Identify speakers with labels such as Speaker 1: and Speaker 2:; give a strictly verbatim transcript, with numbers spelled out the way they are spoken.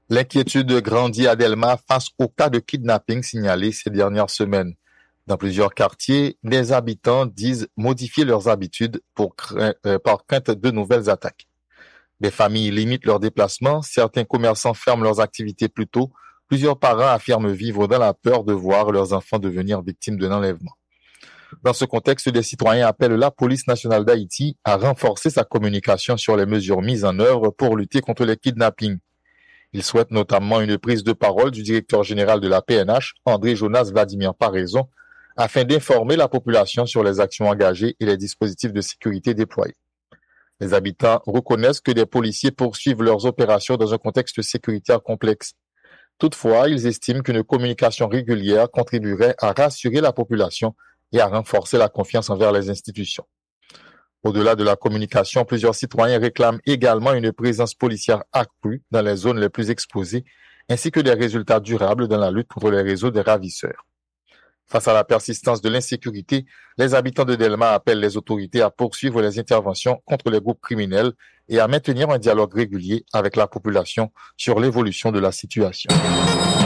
Speaker 1: L'inquiétude grandit à Delma face au cas de kidnapping signalé ces dernières semaines. Dans plusieurs quartiers, les habitants disent modifier leurs habitudes pour crain- euh, par crainte de nouvelles attaques. Des familles limitent leurs déplacements, certains commerçants ferment leurs activités plus tôt, plusieurs parents affirment vivre dans la peur de voir leurs enfants devenir victimes d'un enlèvement. Dans ce contexte, des citoyens appellent la police nationale d'Haïti à renforcer sa communication sur les mesures mises en œuvre pour lutter contre les kidnappings. Ils souhaitent notamment une prise de parole du directeur général de la P N H, André Jonas Vladimir Paraison, afin d'informer la population sur les actions engagées et les dispositifs de sécurité déployés. Les habitants reconnaissent que des policiers poursuivent leurs opérations dans un contexte sécuritaire complexe. Toutefois, ils estiment qu'une communication régulière contribuerait à rassurer la population et à renforcer la confiance envers les institutions. Au-delà de la communication, plusieurs citoyens réclament également une présence policière accrue dans les zones les plus exposées, ainsi que des résultats durables dans la lutte contre les réseaux des ravisseurs. Face à la persistance de l'insécurité, les habitants de Delma appellent les autorités à poursuivre les interventions contre les groupes criminels et à maintenir un dialogue régulier avec la population sur l'évolution de la situation.